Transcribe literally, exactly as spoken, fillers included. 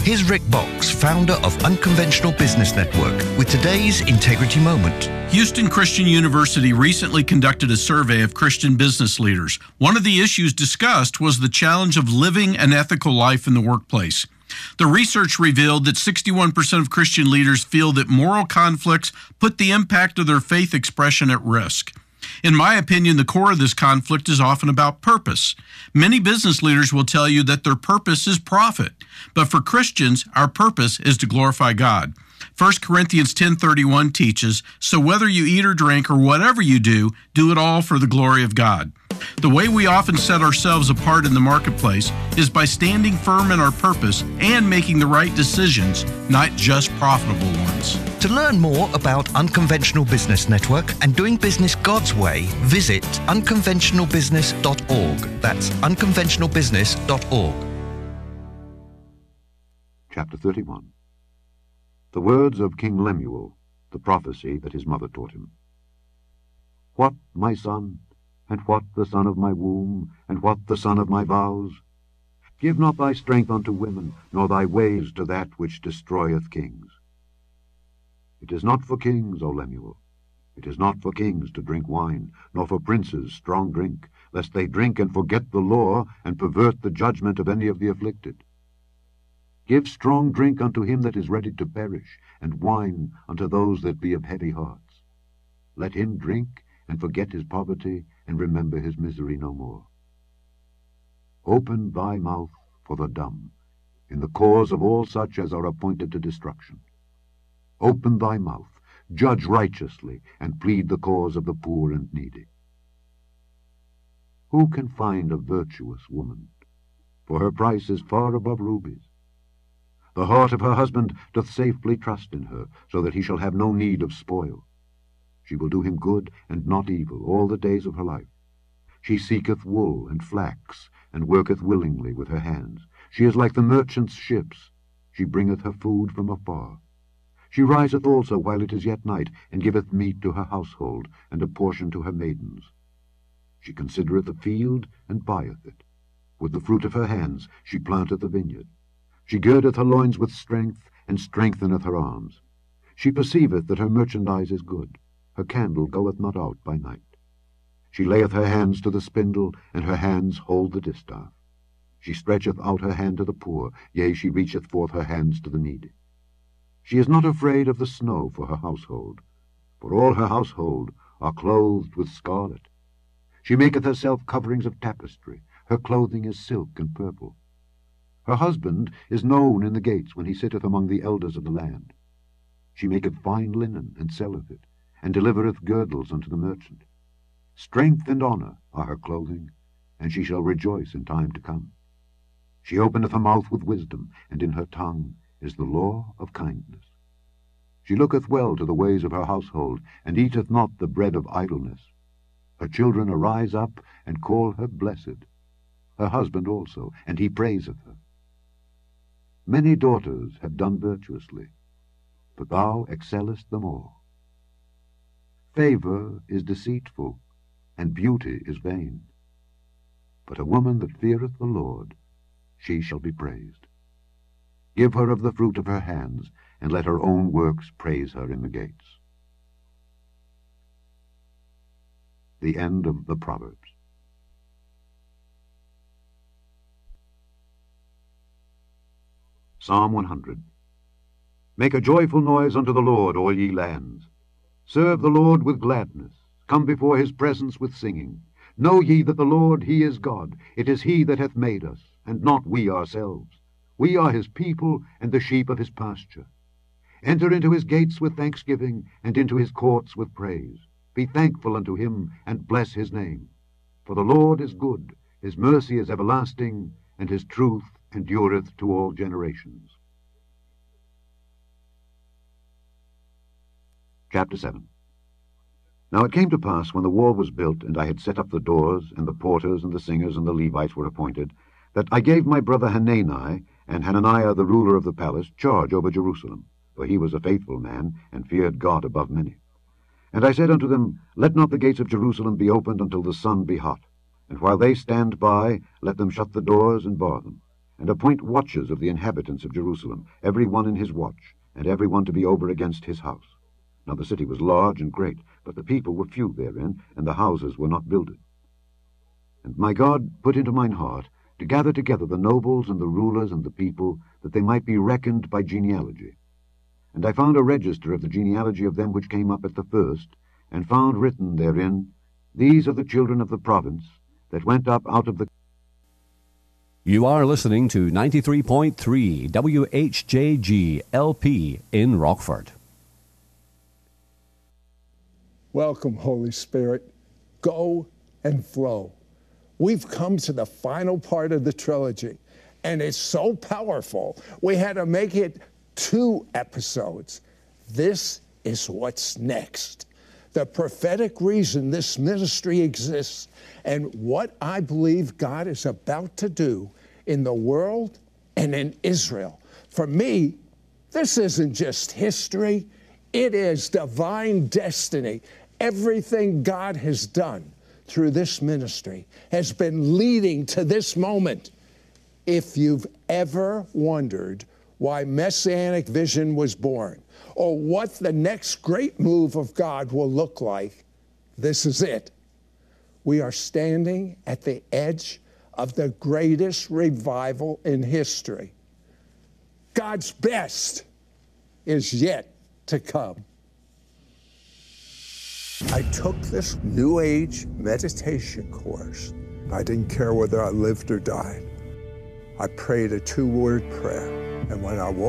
Here's Rick Box, founder of Unconventional Business Network, with today's Integrity Moment. Houston Christian University recently conducted a survey of Christian business leaders. One of the issues discussed was the challenge of living an ethical life in the workplace. The research revealed that sixty-one percent of Christian leaders feel that moral conflicts put the impact of their faith expression at risk. In my opinion, the core of this conflict is often about purpose. Many business leaders will tell you that their purpose is profit, but for Christians, our purpose is to glorify God. First Corinthians ten thirty-one teaches, "So whether you eat or drink or whatever you do, do it all for the glory of God." The way we often set ourselves apart in the marketplace is by standing firm in our purpose and making the right decisions, not just profitable ones. To learn more about Unconventional Business Network and doing business God's way, visit unconventional business dot org. That's unconventional business dot org. Chapter thirty-one. The words of King Lemuel, the prophecy that his mother taught him. What, my son, and what the son of my womb, and what the son of my vows? Give not thy strength unto women, nor thy ways to that which destroyeth kings. It is not for kings, O Lemuel, it is not for kings to drink wine, nor for princes strong drink, lest they drink and forget the law, and pervert the judgment of any of the afflicted. Give strong drink unto him that is ready to perish, and wine unto those that be of heavy hearts. Let him drink, and forget his poverty, and remember his misery no more. Open thy mouth for the dumb, in the cause of all such as are appointed to destruction. Open thy mouth, judge righteously, and plead the cause of the poor and needy. Who can find a virtuous woman? For her price is far above rubies. The heart of her husband doth safely trust in her, so that he shall have no need of spoil. She will do him good and not evil all the days of her life. She seeketh wool and flax, and worketh willingly with her hands. She is like the merchant's ships. She bringeth her food from afar. She riseth also while it is yet night, and giveth meat to her household, and a portion to her maidens. She considereth the field, and buyeth it. With the fruit of her hands she planteth a vineyard. She girdeth her loins with strength, and strengtheneth her arms. She perceiveth that her merchandise is good. Her candle goeth not out by night. She layeth her hands to the spindle, and her hands hold the distaff. She stretcheth out her hand to the poor, yea, she reacheth forth her hands to the needy. She is not afraid of the snow for her household, for all her household are clothed with scarlet. She maketh herself coverings of tapestry. Her clothing is silk and purple. Her husband is known in the gates when he sitteth among the elders of the land. She maketh fine linen, and selleth it, and delivereth girdles unto the merchant. Strength and honour are her clothing, and she shall rejoice in time to come. She openeth her mouth with wisdom, and in her tongue is the law of kindness. She looketh well to the ways of her household, and eateth not the bread of idleness. Her children arise up, and call her blessed. Her husband also, and he praiseth her. Many daughters have done virtuously, but thou excellest them all. Favor is deceitful, and beauty is vain. But a woman that feareth the Lord, she shall be praised. Give her of the fruit of her hands, and let her own works praise her in the gates. The end of the Proverbs. Psalm one hundred. Make a joyful noise unto the Lord, all ye lands. Serve the Lord with gladness. Come before his presence with singing. Know ye that the Lord, he is God. It is he that hath made us, and not we ourselves. We are his people, and the sheep of his pasture. Enter into his gates with thanksgiving, and into his courts with praise. Be thankful unto him, and bless his name. For the Lord is good, his mercy is everlasting, and his truth endureth to all generations. Chapter seven. Now it came to pass, when the wall was built, and I had set up the doors, and the porters, and the singers, and the Levites were appointed, that I gave my brother Hanani, and Hananiah the ruler of the palace, charge over Jerusalem, for he was a faithful man, and feared God above many. And I said unto them, Let not the gates of Jerusalem be opened until the sun be hot, and while they stand by, let them shut the doors and bar them. and appoint watchers of the inhabitants of Jerusalem, every one in his watch, and every one to be over against his house. Now the city was large and great, but the people were few therein, and the houses were not builded. And my God put into mine heart to gather together the nobles and the rulers and the people, that they might be reckoned by genealogy. And I found a register of the genealogy of them which came up at the first, and found written therein, These are the children of the province, that went up out of the... You are listening to ninety-three point three W H J G L P in Rockford. Welcome, Holy Spirit. Go and flow. We've come to the final part of the trilogy, and it's so powerful, we had to make it two episodes. This is what's next. The prophetic reason this ministry exists, and what I believe God is about to do in the world and in Israel. For me, this isn't just history, it is divine destiny. Everything God has done through this ministry has been leading to this moment. If you've ever wondered why Messianic Vision was born, or what the next great move of God will look like, this is it. We are standing at the edge of the greatest revival in history. God's best is yet to come. I took this New Age meditation course. I didn't care whether I lived or died. I prayed a two-word prayer, and when I woke